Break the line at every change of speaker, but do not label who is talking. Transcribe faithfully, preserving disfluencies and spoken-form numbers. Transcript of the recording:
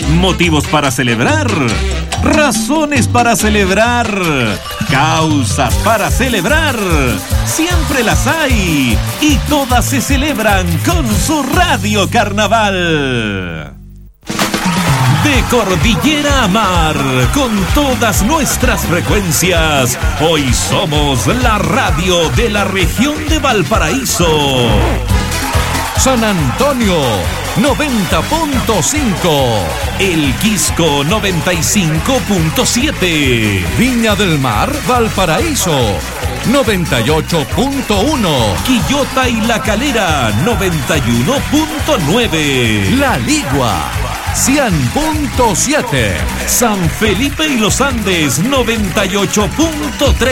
Motivos para celebrar, razones para celebrar, causas para celebrar. Siempre las hay y todas se celebran con su Radio Carnaval. De cordillera a mar, con todas nuestras frecuencias, hoy somos la radio de la región de Valparaíso.
San Antonio, noventa punto cinco.
El Quisco, noventa y cinco punto siete.
Viña del Mar, Valparaíso, noventa y ocho punto uno.
Quillota y La Calera, noventa y uno punto nueve.
La Ligua, cien punto siete.
San Felipe y los Andes, noventa y ocho punto tres.